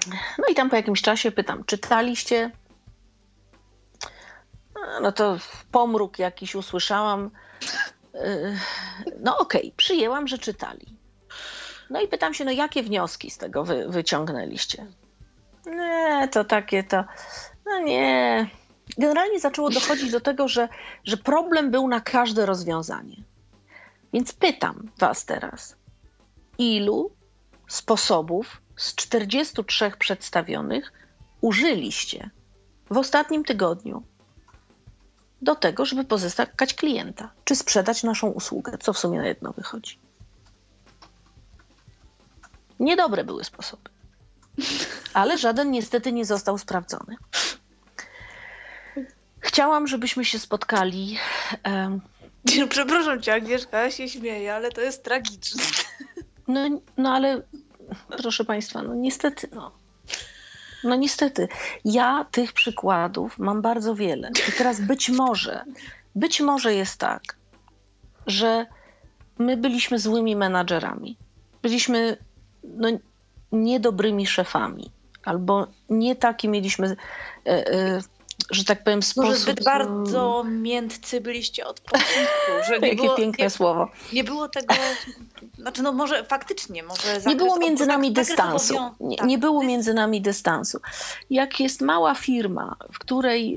No i tam po jakimś czasie pytam, czytaliście? No to pomruk jakiś usłyszałam. No okej, przyjęłam, że czytali. No i pytam się, no jakie wnioski z tego wyciągnęliście? Nie, to takie to... No nie. Generalnie zaczęło dochodzić do tego, że problem był na każde rozwiązanie. Więc pytam was teraz, ilu sposobów z 43 przedstawionych użyliście w ostatnim tygodniu do tego, żeby pozyskać klienta, czy sprzedać naszą usługę, co w sumie na jedno wychodzi. Niedobre były sposoby, ale żaden niestety nie został sprawdzony. Chciałam, żebyśmy się spotkali. Przepraszam cię, Agnieszka, ja się śmieję, ale to jest tragiczne. No ale proszę państwa, no niestety, no niestety. Ja tych przykładów mam bardzo wiele. I teraz być może jest tak, że my byliśmy złymi menadżerami. Byliśmy niedobrymi szefami. Albo nie taki mieliśmy, że tak powiem, sposób... Może zbyt bardzo miętcy byliście od początku. Że nie Jakie było, piękne słowo. Nie było tego... Znaczy, no może faktycznie, nie było między nami dystansu. Nie było między nami dystansu. Jak jest mała firma, w której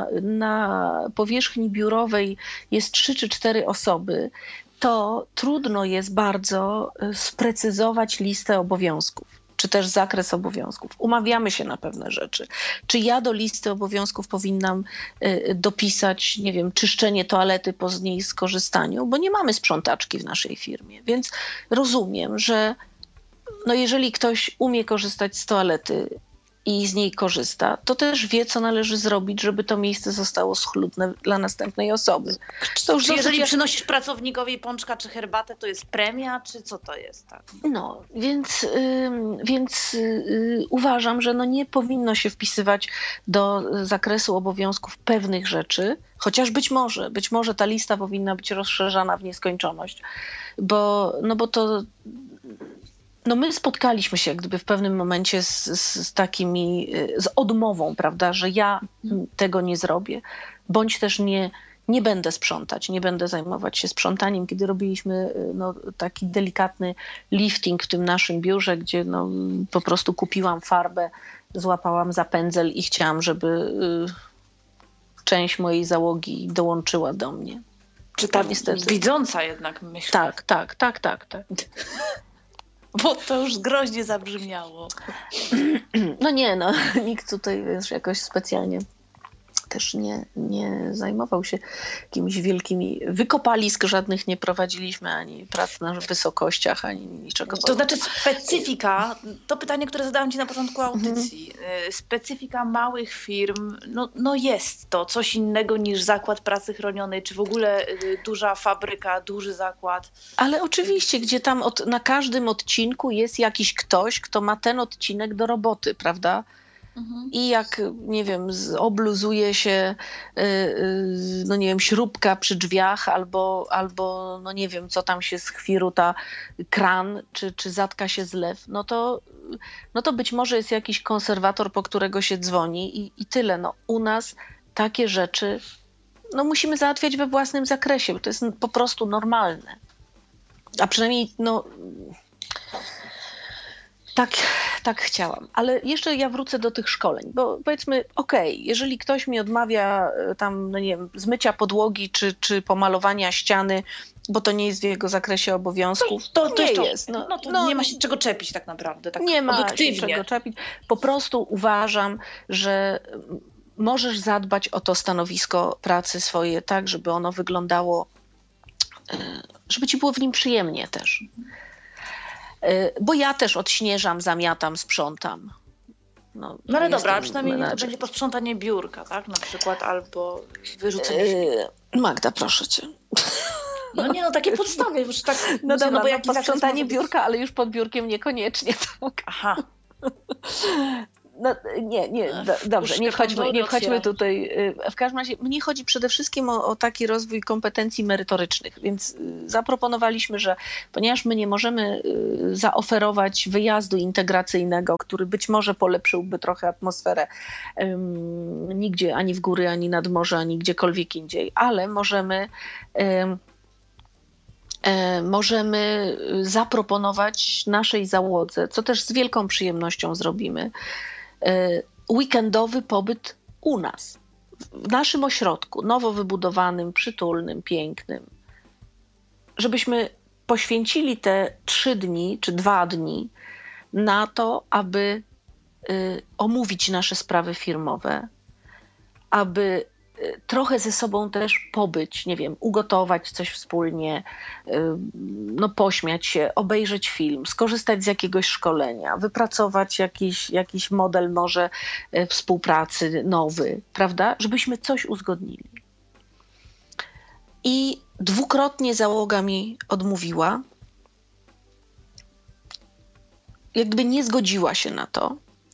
na powierzchni biurowej jest 3 czy 4 osoby, to trudno jest bardzo sprecyzować listę obowiązków, czy też zakres obowiązków. Umawiamy się na pewne rzeczy. Czy ja do listy obowiązków powinnam dopisać, nie wiem, czyszczenie toalety po z niej skorzystaniu, bo nie mamy sprzątaczki w naszej firmie. Więc rozumiem, że jeżeli ktoś umie korzystać z toalety i z niej korzysta, to też wie, co należy zrobić, żeby to miejsce zostało schludne dla następnej osoby. To już jeżeli przynosisz pracownikowi pączka czy herbatę, to jest premia, czy co to jest? Tak? No, więc uważam, że nie powinno się wpisywać do zakresu obowiązków pewnych rzeczy, chociaż być może ta lista powinna być rozszerzana w nieskończoność, bo to... my spotkaliśmy się jak gdyby w pewnym momencie z odmową, prawda, że ja tego nie zrobię, bądź też nie będę sprzątać, nie będę zajmować się sprzątaniem. Kiedy robiliśmy taki delikatny lifting w tym naszym biurze, gdzie po prostu kupiłam farbę, złapałam za pędzel i chciałam, żeby część mojej załogi dołączyła do mnie. Czy ta niestety widząca jednak, myślę. Tak. Bo to już groźnie zabrzmiało. Nikt tutaj jakoś specjalnie też nie zajmował się jakimiś wielkimi wykopalisk, żadnych nie prowadziliśmy, ani prac na wysokościach, ani niczego. To znaczy specyfika, to pytanie, które zadałam ci na początku audycji, specyfika małych firm, jest to coś innego niż zakład pracy chronionej, czy w ogóle duża fabryka, duży zakład. Ale oczywiście, gdzie tam na każdym odcinku jest jakiś ktoś, kto ma ten odcinek do roboty, prawda? I jak, nie wiem, obluzuje się, śrubka przy drzwiach albo nie wiem, co tam się schwiruta kran, czy zatka się zlew, to być może jest jakiś konserwator, po którego się dzwoni i tyle. U nas takie rzeczy musimy załatwiać we własnym zakresie, bo to jest po prostu normalne. A przynajmniej tak chciałam. Ale jeszcze ja wrócę do tych szkoleń, bo powiedzmy, jeżeli ktoś mi odmawia tam, nie wiem, zmycia podłogi czy pomalowania ściany, bo to nie jest w jego zakresie obowiązków, to nie jest. Nie ma się czego czepić tak naprawdę. Tak nie ma obiektywnie. się czego czepić. Po prostu uważam, że możesz zadbać o to stanowisko pracy swoje tak, żeby ono wyglądało, żeby ci było w nim przyjemnie też. Bo ja też odśnieżam, zamiatam, sprzątam. Ale dobra, ale przynajmniej to będzie posprzątanie biurka, tak? Na przykład, albo wyrzucenie Magda, proszę cię. Takie podstawy już tak. Dobra, posprzątanie biurka, ale już pod biurkiem niekoniecznie. Tak. Aha. Dobrze, nie wchodźmy tutaj. W każdym razie mnie chodzi przede wszystkim o taki rozwój kompetencji merytorycznych, więc zaproponowaliśmy, że ponieważ my nie możemy zaoferować wyjazdu integracyjnego, który być może polepszyłby trochę atmosferę nigdzie, ani w góry, ani nad morze, ani gdziekolwiek indziej, ale możemy zaproponować naszej załodze, co też z wielką przyjemnością zrobimy, weekendowy pobyt u nas, w naszym ośrodku, nowo wybudowanym, przytulnym, pięknym. Żebyśmy poświęcili te 3 dni czy 2 dni na to, aby omówić nasze sprawy firmowe, aby trochę ze sobą też pobyć, nie wiem, ugotować coś wspólnie, pośmiać się, obejrzeć film, skorzystać z jakiegoś szkolenia, wypracować jakiś model może współpracy nowy, prawda? Żebyśmy coś uzgodnili. I 2-krotnie załoga mi odmówiła, jakby nie zgodziła się na to.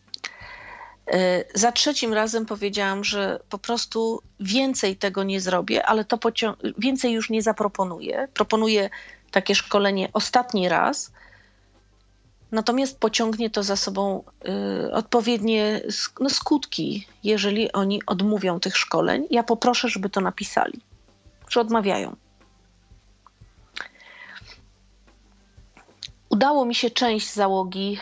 Za 3. razem powiedziałam, że po prostu więcej tego nie zrobię, ale to więcej już nie zaproponuję. Proponuję takie szkolenie ostatni raz, natomiast pociągnie to za sobą odpowiednie skutki, jeżeli oni odmówią tych szkoleń. Ja poproszę, żeby to napisali, że odmawiają. Udało mi się część załogi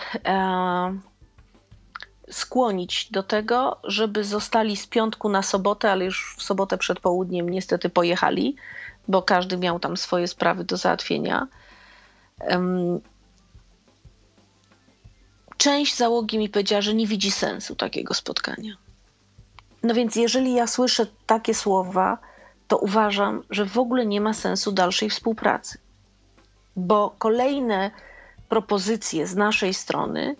skłonić do tego, żeby zostali z piątku na sobotę, ale już w sobotę przed południem niestety pojechali, bo każdy miał tam swoje sprawy do załatwienia. Część załogi mi powiedziała, że nie widzi sensu takiego spotkania. No więc jeżeli ja słyszę takie słowa, to uważam, że w ogóle nie ma sensu dalszej współpracy, bo kolejne propozycje z naszej strony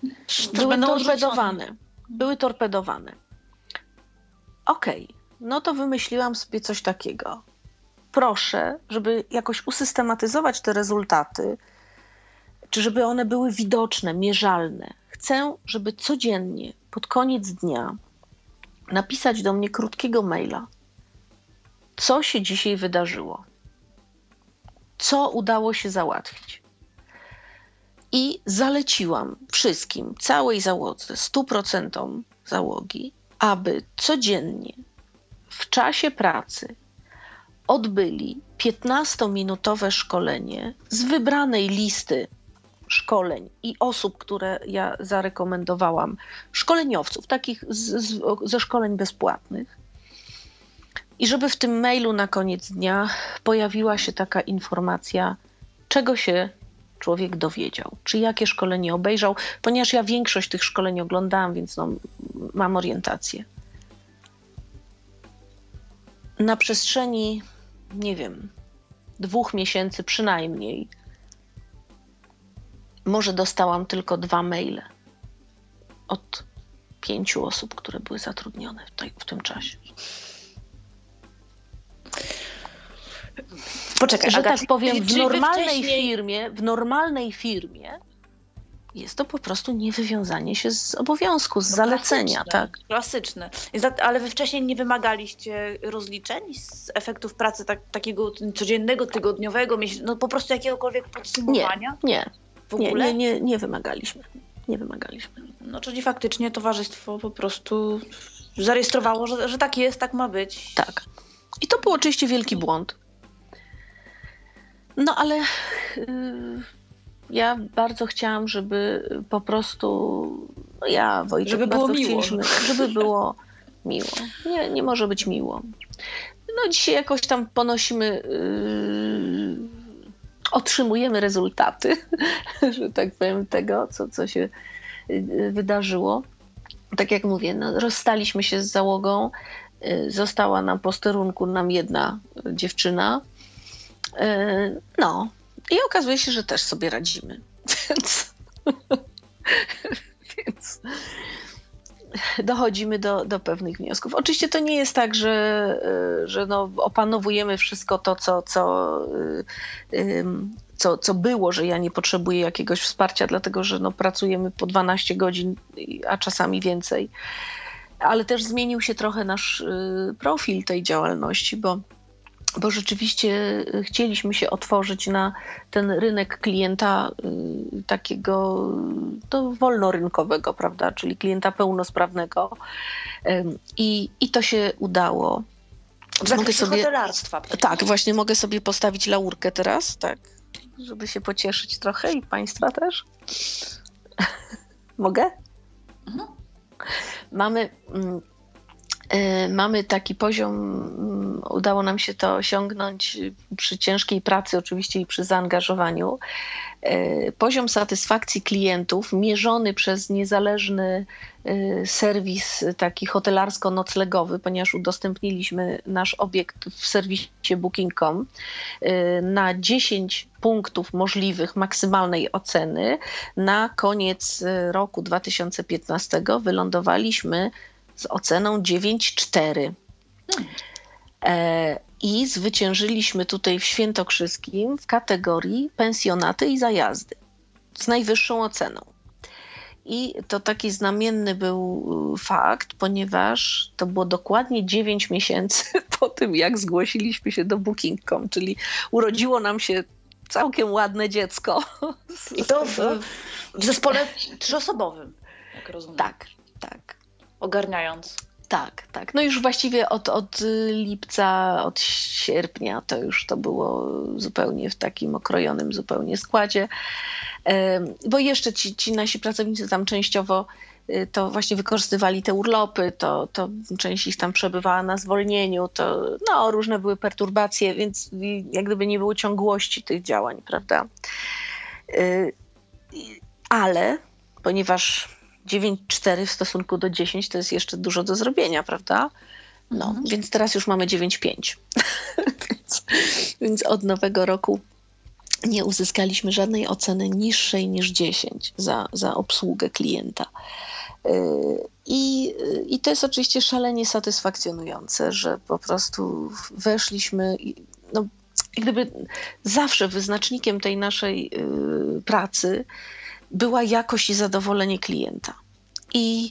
były torpedowane. Okej, no to wymyśliłam sobie coś takiego. Proszę, żeby jakoś usystematyzować te rezultaty, czy żeby one były widoczne, mierzalne. Chcę, żeby codziennie, pod koniec dnia, napisać do mnie krótkiego maila. Co się dzisiaj wydarzyło? Co udało się załatwić? I zaleciłam wszystkim, całej załodze, 100% załogi, aby codziennie w czasie pracy odbyli 15-minutowe szkolenie z wybranej listy szkoleń i osób, które ja zarekomendowałam, szkoleniowców, takich ze szkoleń bezpłatnych. I żeby w tym mailu na koniec dnia pojawiła się taka informacja, czego się człowiek dowiedział, czy jakie szkolenie obejrzał, ponieważ ja większość tych szkoleń oglądałam, więc mam orientację. Na przestrzeni, nie wiem, 2 miesięcy przynajmniej, może dostałam tylko 2 maile od 5 osób, które były zatrudnione w tym czasie. Poczekaj, że tak powiem, w normalnej firmie jest to po prostu niewywiązanie się z obowiązku, z zalecenia. Tak? Klasyczne. Ale wy wcześniej nie wymagaliście rozliczeń z efektów pracy takiego codziennego, tygodniowego, po prostu jakiegokolwiek podsumowania? Nie wymagaliśmy. Nie wymagaliśmy. No czyli faktycznie towarzystwo po prostu zarejestrowało, że tak jest, tak ma być. Tak. I to był oczywiście wielki błąd. No ale ja bardzo chciałam, żeby po prostu Wojciech, żeby było miło. Żeby było miło. Nie może być miło. No dzisiaj jakoś tam ponosimy, otrzymujemy rezultaty, że tak powiem, tego, co się wydarzyło. Tak jak mówię, rozstaliśmy się z załogą. Została na posterunku jedna dziewczyna. I okazuje się, że też sobie radzimy. Więc dochodzimy do pewnych wniosków. Oczywiście to nie jest tak, że no opanowujemy wszystko to, co było, że ja nie potrzebuję jakiegoś wsparcia, dlatego że no pracujemy po 12 godzin, a czasami więcej. Ale też zmienił się trochę nasz profil tej działalności, bo rzeczywiście chcieliśmy się otworzyć na ten rynek klienta takiego wolnorynkowego, prawda, czyli klienta pełnosprawnego. I to się udało. W zakresie hotelarstwa. Tak, właśnie mogę sobie postawić laurkę teraz, tak, żeby się pocieszyć trochę i Państwa też. Mogę? Mhm. Mamy taki poziom, udało nam się to osiągnąć przy ciężkiej pracy oczywiście i przy zaangażowaniu. Poziom satysfakcji klientów mierzony przez niezależny serwis taki hotelarsko-noclegowy, ponieważ udostępniliśmy nasz obiekt w serwisie booking.com, na 10 punktów możliwych maksymalnej oceny na koniec roku 2015 wylądowaliśmy z oceną 9,4. I zwyciężyliśmy tutaj w Świętokrzyskim w kategorii pensjonaty i zajazdy z najwyższą oceną. I to taki znamienny był fakt, ponieważ to było dokładnie 9 miesięcy po tym, jak zgłosiliśmy się do Booking.com, czyli urodziło nam się całkiem ładne dziecko. I to w zespole 3-osobowym, jak rozumiem. Tak. Ogarniając. Tak. No już właściwie od lipca, od sierpnia to było zupełnie w takim okrojonym zupełnie składzie, bo jeszcze ci nasi pracownicy tam częściowo to właśnie wykorzystywali te urlopy, to część ich tam przebywała na zwolnieniu, to różne były perturbacje, więc jak gdyby nie było ciągłości tych działań, prawda? Ale ponieważ 9,4 w stosunku do 10 to jest jeszcze dużo do zrobienia, prawda? Więc teraz już mamy 9,5. więc od nowego roku nie uzyskaliśmy żadnej oceny niższej niż 10 za obsługę klienta. I to jest oczywiście szalenie satysfakcjonujące, że po prostu weszliśmy, jak gdyby zawsze wyznacznikiem tej naszej pracy była jakość i zadowolenie klienta. I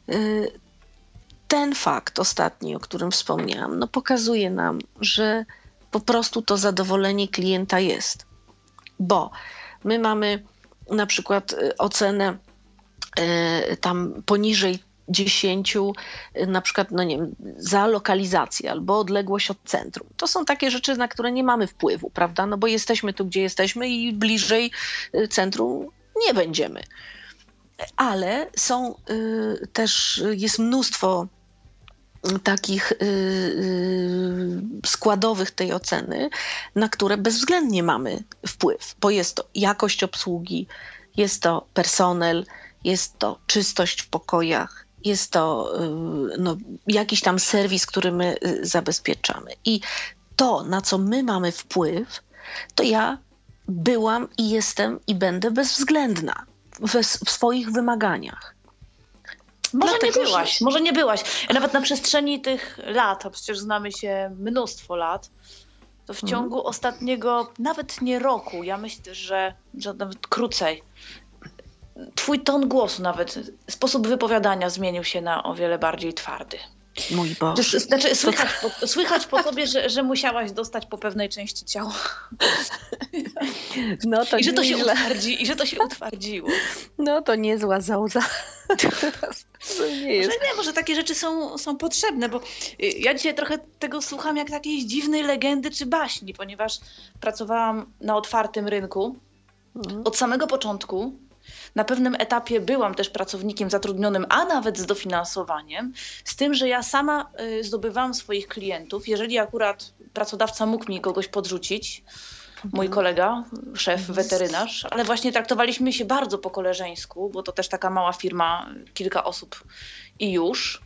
ten fakt ostatni, o którym wspomniałam, pokazuje nam, że po prostu to zadowolenie klienta jest. Bo my mamy na przykład ocenę tam poniżej 10, na przykład, za lokalizację albo odległość od centrum. To są takie rzeczy, na które nie mamy wpływu, prawda? Bo jesteśmy tu, gdzie jesteśmy i bliżej centrum nie będziemy. Ale jest mnóstwo takich składowych tej oceny, na które bezwzględnie mamy wpływ, bo jest to jakość obsługi, jest to personel, jest to czystość w pokojach, jest to jakiś tam serwis, który my zabezpieczamy. I to, na co my mamy wpływ, to ja byłam i jestem i będę bezwzględna w swoich wymaganiach. Może nie byłaś. Ja nawet na przestrzeni tych lat, a przecież znamy się mnóstwo lat, to w ciągu ostatniego, nawet nie roku, ja myślę, że nawet krócej, twój ton głosu nawet, sposób wypowiadania zmienił się na o wiele bardziej twardy. Mój Boże. Znaczy, słychać po tobie, że musiałaś dostać po pewnej części ciała. To I że to się utwardziło. To niezła załza. Może takie rzeczy są potrzebne, bo ja dzisiaj trochę tego słucham jak jakiejś dziwnej legendy czy baśni, ponieważ pracowałam na otwartym rynku od samego początku. Na pewnym etapie byłam też pracownikiem zatrudnionym, a nawet z dofinansowaniem, z tym, że ja sama zdobywałam swoich klientów. Jeżeli akurat pracodawca mógł mi kogoś podrzucić, mój kolega, szef, weterynarz, ale właśnie traktowaliśmy się bardzo po koleżeńsku, bo to też taka mała firma, kilka osób i już.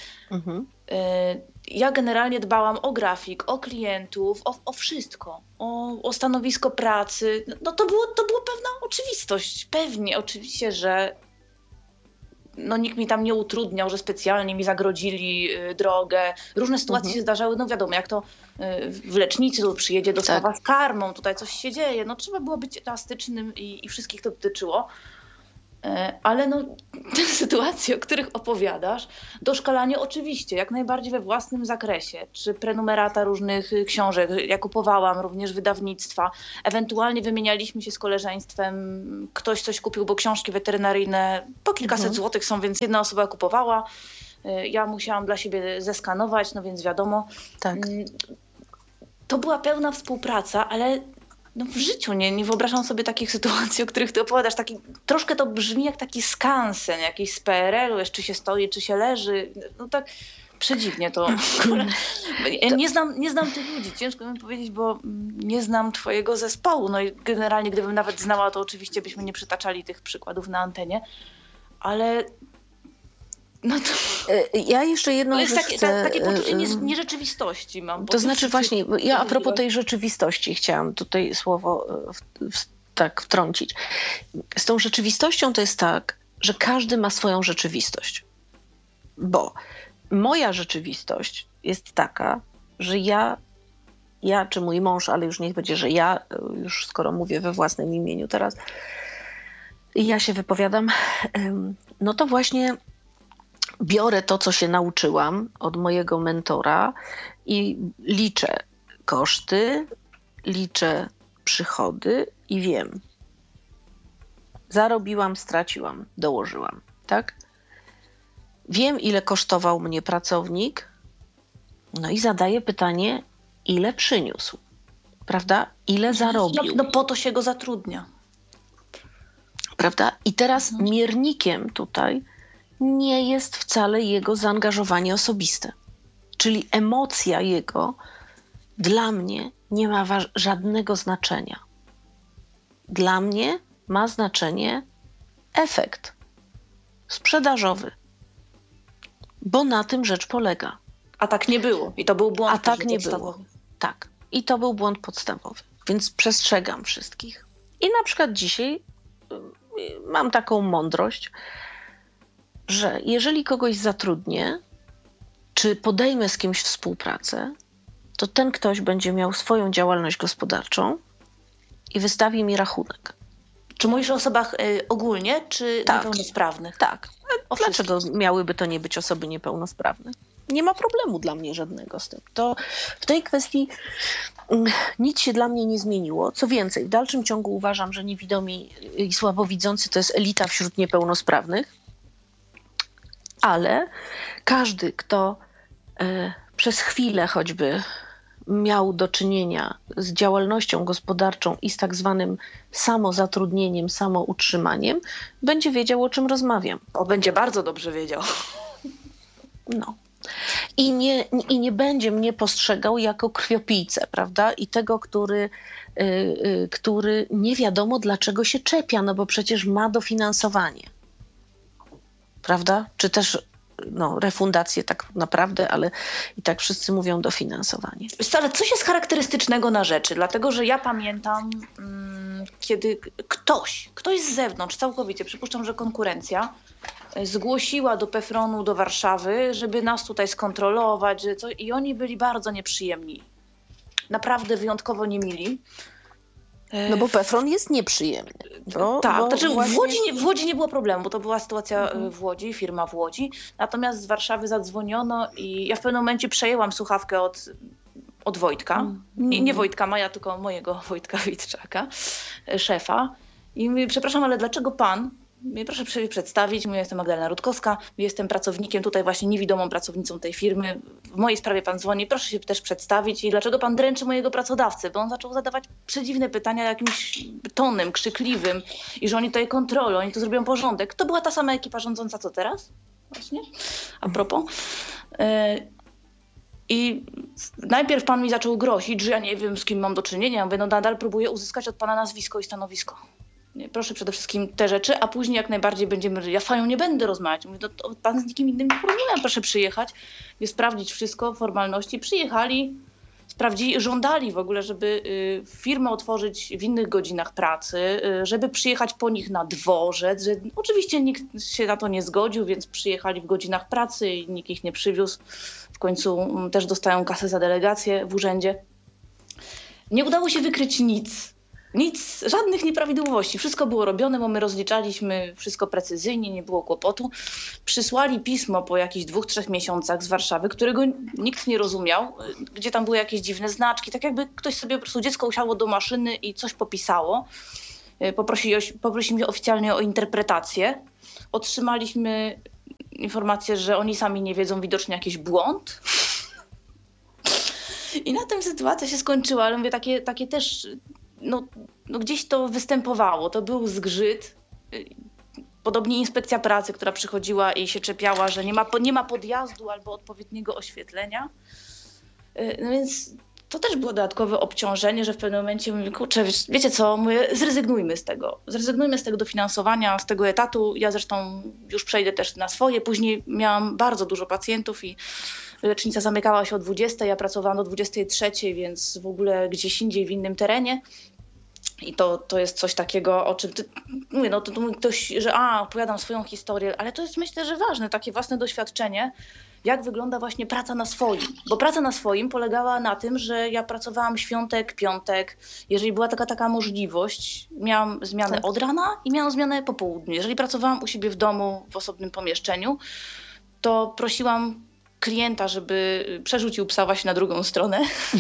Ja generalnie dbałam o grafik, o klientów, o wszystko, o stanowisko pracy. To było pewna oczywistość. Pewnie, oczywiście, że no nikt mi tam nie utrudniał, że specjalnie mi zagrodzili drogę. Różne sytuacje się zdarzały, no wiadomo, jak to w lecznicy tu przyjedzie dostawa z karmą, tutaj coś się dzieje, no trzeba było być elastycznym i wszystkich to dotyczyło. Ale no, te sytuacje, o których opowiadasz, doszkalanie oczywiście, jak najbardziej we własnym zakresie, czy prenumerata różnych książek, ja kupowałam również wydawnictwa, ewentualnie wymienialiśmy się z koleżeństwem, ktoś coś kupił, bo książki weterynaryjne po kilkaset złotych są, więc jedna osoba kupowała, ja musiałam dla siebie zeskanować, no więc wiadomo. Tak. To była pełna współpraca, ale no w życiu nie wyobrażam sobie takich sytuacji, o których ty opowiadasz. Troszkę to brzmi jak taki skansen jakiś z PRL-u, czy się stoi, czy się leży. No tak przedziwnie to. Ja nie znam tych ludzi, ciężko mi powiedzieć, bo nie znam twojego zespołu. No i generalnie gdybym nawet znała, to oczywiście byśmy nie przytaczali tych przykładów na antenie. Ale no to ja jeszcze jedną jest rzecz takie poczucie nierzeczywistości mam. To znaczy właśnie, ja a propos tej rzeczywistości chciałam tutaj słowo tak wtrącić. Z tą rzeczywistością to jest tak, że każdy ma swoją rzeczywistość. Bo moja rzeczywistość jest taka, że ja czy mój mąż, ale już niech będzie, że ja, już skoro mówię we własnym imieniu teraz, ja się wypowiadam, no to właśnie biorę to, co się nauczyłam od mojego mentora i liczę koszty, liczę przychody i wiem. Zarobiłam, straciłam, dołożyłam, tak? Wiem, ile kosztował mnie pracownik, no i zadaję pytanie, ile przyniósł, prawda? Ile zarobił. No po to się go zatrudnia. Prawda? I teraz miernikiem tutaj nie jest wcale jego zaangażowanie osobiste. Czyli emocja jego dla mnie nie ma żadnego znaczenia. Dla mnie ma znaczenie efekt sprzedażowy, bo na tym rzecz polega. A tak nie było. I to był błąd. A tak nie było. Tak. I to był błąd podstawowy. Więc przestrzegam wszystkich. I na przykład dzisiaj mam taką mądrość, że jeżeli kogoś zatrudnię, czy podejmę z kimś współpracę, to ten ktoś będzie miał swoją działalność gospodarczą i wystawi mi rachunek. Czy mówisz o osobach ogólnie, czy niepełnosprawnych? Tak. Dlaczego miałyby to nie być osoby niepełnosprawne? Nie ma problemu dla mnie żadnego z tym. To w tej kwestii nic się dla mnie nie zmieniło. Co więcej, w dalszym ciągu uważam, że niewidomi i słabowidzący to jest elita wśród niepełnosprawnych, ale każdy, kto przez chwilę choćby miał do czynienia z działalnością gospodarczą i z tak zwanym samozatrudnieniem, samoutrzymaniem, będzie wiedział, o czym rozmawiam. Będzie bardzo dobrze wiedział. No. I nie będzie mnie postrzegał jako krwiopijcę, prawda? I tego, który nie wiadomo dlaczego się czepia, no bo przecież ma dofinansowanie. Prawda? Czy też refundację tak naprawdę, ale i tak wszyscy mówią dofinansowanie. Ale coś jest charakterystycznego na rzeczy, dlatego że ja pamiętam, kiedy ktoś z zewnątrz całkowicie, przypuszczam, że konkurencja, zgłosiła do PFRON-u do Warszawy, żeby nas tutaj skontrolować, i oni byli bardzo nieprzyjemni. Naprawdę wyjątkowo niemili. No bo PFRON jest nieprzyjemny. W Łodzi nie było problemu, bo to była sytuacja w Łodzi, firma w Łodzi. Natomiast z Warszawy zadzwoniono i ja w pewnym momencie przejęłam słuchawkę od Wojtka. Nie Wojtka Maja, tylko mojego Wojtka Witczaka, szefa. I mówi, przepraszam, ale dlaczego pan? Proszę się przedstawić, ja jestem Magdalena Rutkowska, jestem pracownikiem, tutaj właśnie niewidomą pracownicą tej firmy. W mojej sprawie pan dzwoni, proszę się też przedstawić i dlaczego pan dręczy mojego pracodawcę? Bo on zaczął zadawać przedziwne pytania jakimś tonem krzykliwym i że oni tutaj kontrolą, oni tu zrobią porządek. To była ta sama ekipa rządząca, co teraz? Właśnie, a propos. I najpierw pan mi zaczął grozić, że ja nie wiem, z kim mam do czynienia. Ja mówię, nadal próbuję uzyskać od pana nazwisko i stanowisko. Nie, proszę przede wszystkim te rzeczy, a później jak najbardziej ja z panią nie będę rozmawiać. Mówię, to pan z nikim innym nie porozmawiam, proszę przyjechać, sprawdzić wszystko, formalności. Przyjechali, żądali w ogóle, żeby firmę otworzyć w innych godzinach pracy, żeby przyjechać po nich na dworzec. Że oczywiście nikt się na to nie zgodził, więc przyjechali w godzinach pracy i nikt ich nie przywiózł. W końcu też dostają kasę za delegację w urzędzie. Nie udało się wykryć nic. Nic, żadnych nieprawidłowości. Wszystko było robione, bo my rozliczaliśmy wszystko precyzyjnie, nie było kłopotu. Przysłali pismo po jakichś 2-3 miesiącach z Warszawy, którego nikt nie rozumiał, gdzie tam były jakieś dziwne znaczki. Tak jakby ktoś sobie po prostu dziecko usiadło do maszyny i coś popisało. Poprosili oficjalnie o interpretację. Otrzymaliśmy informację, że oni sami nie wiedzą, widocznie jakiś błąd. I na tym sytuacja się skończyła, ale mówię, takie też, no gdzieś to występowało, to był zgrzyt. Podobnie inspekcja pracy, która przychodziła i się czepiała, że nie ma podjazdu albo odpowiedniego oświetlenia. No więc to też było dodatkowe obciążenie, że w pewnym momencie mówię, kurczę, wiecie co, mówię, zrezygnujmy z tego. Zrezygnujmy z tego dofinansowania, z tego etatu. Ja zresztą już przejdę też na swoje. Później miałam bardzo dużo pacjentów i lecznica zamykała się o 20, ja pracowałam do 23, więc w ogóle gdzieś indziej w innym terenie. I to jest coś takiego, o czym mówię, no to mówi ktoś, że opowiadam swoją historię, ale to jest myślę, że ważne, takie własne doświadczenie, jak wygląda właśnie praca na swoim. Bo praca na swoim polegała na tym, że ja pracowałam świątek, piątek. Jeżeli była taka możliwość, miałam zmianę od rana i miałam zmianę po południu. Jeżeli pracowałam u siebie w domu, w osobnym pomieszczeniu, to prosiłam klienta, żeby przerzucił psa właśnie na drugą stronę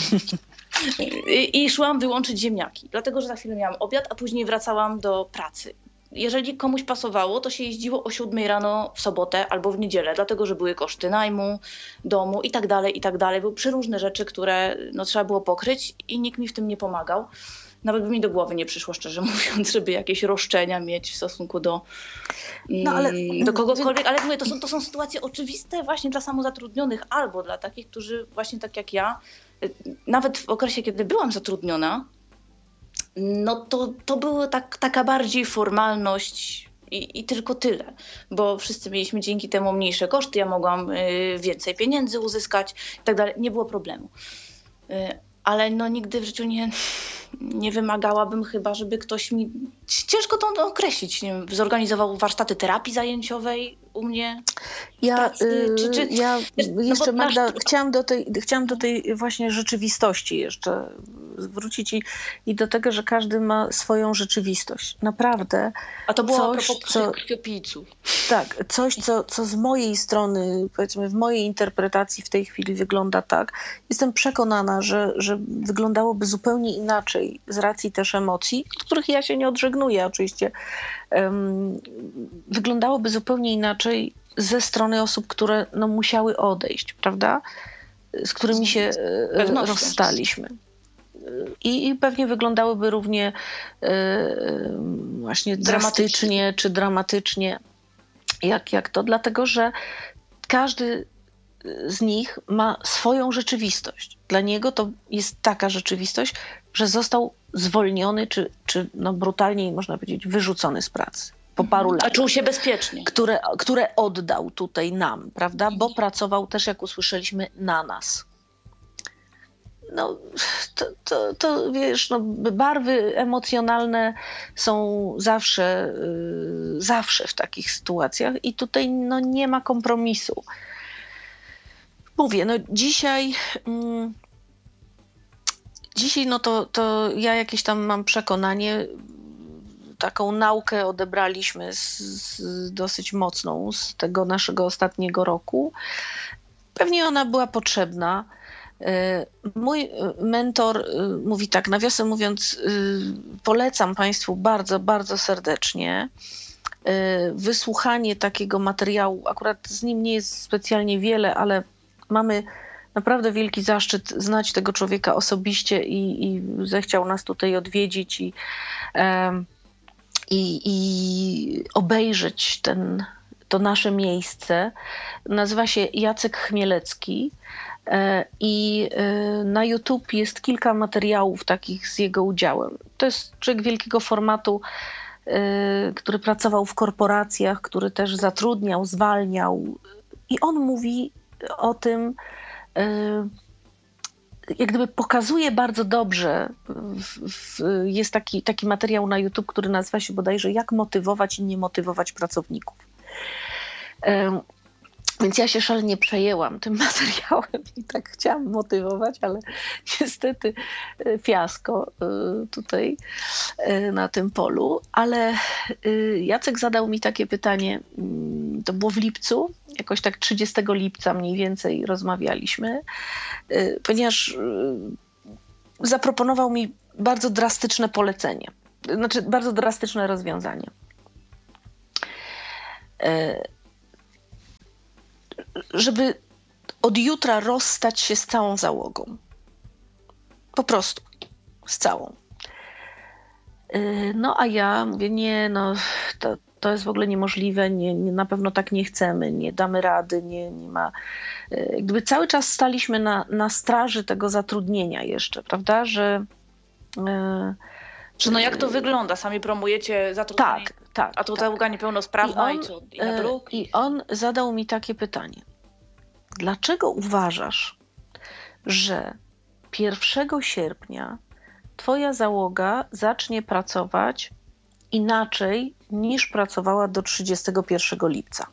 i szłam wyłączyć ziemniaki, dlatego że za chwilę miałam obiad, a później wracałam do pracy. Jeżeli komuś pasowało, to się jeździło o 7 rano w sobotę albo w niedzielę, dlatego że były koszty najmu, domu i tak dalej. Były przeróżne rzeczy, które trzeba było pokryć i nikt mi w tym nie pomagał. Nawet by mi do głowy nie przyszło, szczerze mówiąc, żeby jakieś roszczenia mieć w stosunku do kogokolwiek. Ale mówię, to są sytuacje oczywiste właśnie dla samozatrudnionych albo dla takich, którzy właśnie tak jak ja, nawet w okresie, kiedy byłam zatrudniona, no to była taka bardziej formalność i tylko tyle. Bo wszyscy mieliśmy dzięki temu mniejsze koszty, ja mogłam więcej pieniędzy uzyskać i tak dalej. Nie było problemu. Ale nigdy w życiu nie wymagałabym chyba, żeby ktoś mi... Ciężko to określić. Nie wiem, zorganizował warsztaty terapii zajęciowej u mnie. Ja jeszcze, Magda, chciałam do tej właśnie rzeczywistości jeszcze zwrócić i do tego, że każdy ma swoją rzeczywistość. Naprawdę. A to było a propos krwiopijców. Tak, coś, co z mojej strony, powiedzmy w mojej interpretacji w tej chwili wygląda tak. Jestem przekonana, że wyglądałoby zupełnie inaczej z racji też emocji, od których ja się nie odżegnuję oczywiście. Wyglądałoby zupełnie inaczej ze strony osób, które musiały odejść, prawda? Z którymi się rozstaliśmy. I pewnie wyglądałyby równie właśnie drastycznie czy dramatycznie jak to, dlatego że każdy z nich ma swoją rzeczywistość. Dla niego to jest taka rzeczywistość, że został zwolniony czy brutalniej można powiedzieć wyrzucony z pracy po paru latach. A czuł się bezpiecznie. Które oddał tutaj nam, prawda? Bo pracował też, jak usłyszeliśmy, na nas. To wiesz, barwy emocjonalne są zawsze w takich sytuacjach i tutaj nie ma kompromisu. Mówię, dzisiaj to ja jakieś tam mam przekonanie, taką naukę odebraliśmy dosyć mocną z tego naszego ostatniego roku. Pewnie ona była potrzebna. Mój mentor mówi tak, nawiasem mówiąc, polecam Państwu bardzo, bardzo serdecznie wysłuchanie takiego materiału. Akurat z nim nie jest specjalnie wiele, ale mamy naprawdę wielki zaszczyt znać tego człowieka osobiście i zechciał nas tutaj odwiedzić i obejrzeć to nasze miejsce. Nazywa się Jacek Chmielecki i na YouTube jest kilka materiałów takich z jego udziałem. To jest człowiek wielkiego formatu, który pracował w korporacjach, który też zatrudniał, zwalniał i on mówi o tym, jak gdyby pokazuje bardzo dobrze, jest taki materiał na YouTube, który nazywa się bodajże "Jak motywować i nie motywować pracowników". Więc ja się szalenie przejęłam tym materiałem i tak chciałam motywować, ale niestety fiasko tutaj na tym polu. Ale Jacek zadał mi takie pytanie, to było w lipcu, jakoś tak 30 lipca mniej więcej rozmawialiśmy, ponieważ zaproponował mi bardzo drastyczne polecenie, znaczy bardzo drastyczne rozwiązanie. Żeby od jutra rozstać się z całą załogą. Po prostu. Z całą. No a ja mówię, nie, no to jest w ogóle niemożliwe, na pewno tak nie chcemy, nie damy rady, nie ma. Gdyby cały czas staliśmy na straży tego zatrudnienia jeszcze, prawda, że... Czy no jak to wygląda? Sami promujecie zatrudnienie? Tak. A to załoga niepełnosprawna i na druk? I on zadał mi takie pytanie. Dlaczego uważasz, że 1 sierpnia twoja załoga zacznie pracować inaczej niż pracowała do 31 lipca?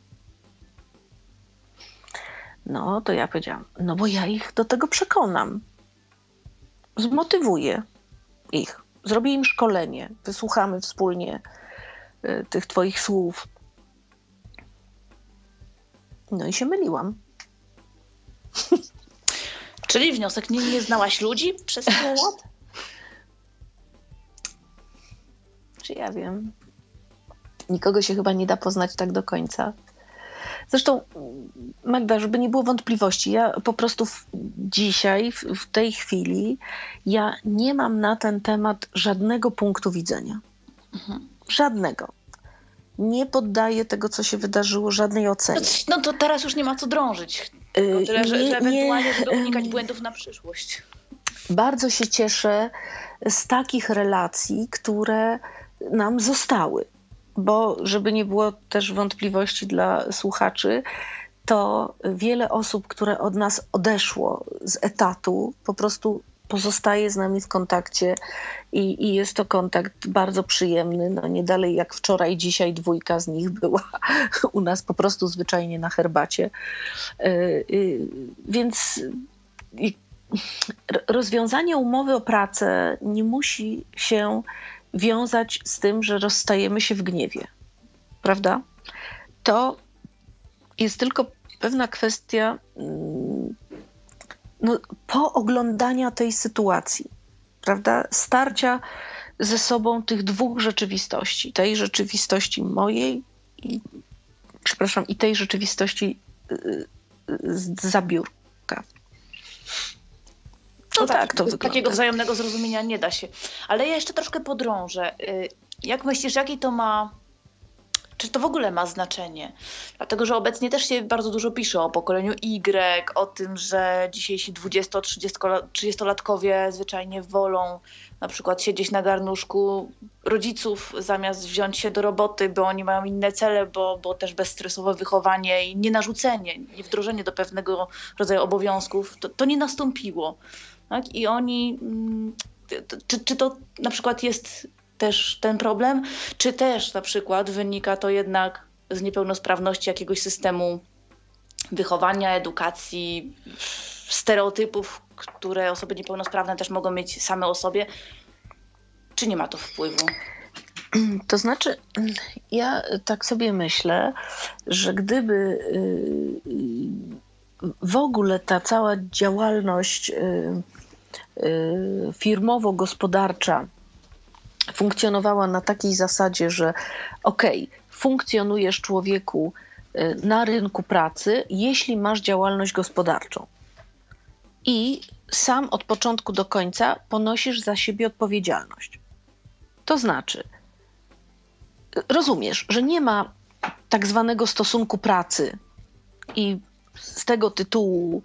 No to ja powiedziałam, no bo ja ich do tego przekonam. Zmotywuję ich. Zrobię im szkolenie. Wysłuchamy wspólnie tych twoich słów. No i się myliłam. Czyli wniosek, nie znałaś ludzi przez tyle lat? Czy ja wiem. Nikogo się chyba nie da poznać tak do końca. Zresztą, Magda, żeby nie było wątpliwości, ja po prostu dzisiaj, w tej chwili, ja nie mam na ten temat żadnego punktu widzenia. Żadnego. Nie poddaję tego, co się wydarzyło, żadnej ocenie. No to teraz już nie ma co drążyć. Tyle, że ewentualnie, żeby unikać błędów na przyszłość. Bardzo się cieszę z takich relacji, które nam zostały. Bo żeby nie było też wątpliwości dla słuchaczy, to wiele osób, które od nas odeszło z etatu, po prostu pozostaje z nami w kontakcie i jest to kontakt bardzo przyjemny. No nie dalej jak wczoraj, dzisiaj 2 z nich była u nas po prostu zwyczajnie na herbacie. Więc rozwiązanie umowy o pracę nie musi się wiązać z tym, że rozstajemy się w gniewie, prawda? To jest tylko pewna kwestia pooglądania tej sytuacji, prawda? Starcia ze sobą tych 2 rzeczywistości. Tej rzeczywistości mojej i tej rzeczywistości zza biurka. No tak, to wygląda. Takiego wzajemnego zrozumienia nie da się. Ale ja jeszcze troszkę podrążę. Jak myślisz, jaki to ma... Czy to w ogóle ma znaczenie? Dlatego, że obecnie też się bardzo dużo pisze o pokoleniu Y, o tym, że dzisiejsi 20-30-latkowie zwyczajnie wolą na przykład siedzieć na garnuszku rodziców zamiast wziąć się do roboty, bo oni mają inne cele, bo też bezstresowe wychowanie i nienarzucenie, nie wdrożenie do pewnego rodzaju obowiązków, to nie nastąpiło. Tak? I oni... Czy to na przykład jest też ten problem, czy też na przykład wynika to jednak z niepełnosprawności jakiegoś systemu wychowania, edukacji, stereotypów, które osoby niepełnosprawne też mogą mieć same o sobie, czy nie ma to wpływu? To znaczy, ja tak sobie myślę, że gdyby w ogóle ta cała działalność firmowo-gospodarcza funkcjonowała na takiej zasadzie, że funkcjonujesz, człowieku, na rynku pracy, jeśli masz działalność gospodarczą. I sam od początku do końca ponosisz za siebie odpowiedzialność. To znaczy, rozumiesz, że nie ma tak zwanego stosunku pracy i z tego tytułu,